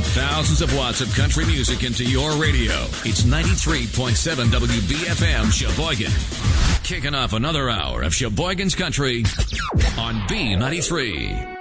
thousands of watts of country music into your radio. It's 93.7 WBFM Sheboygan. Kicking off another hour of Sheboygan's Country on B93.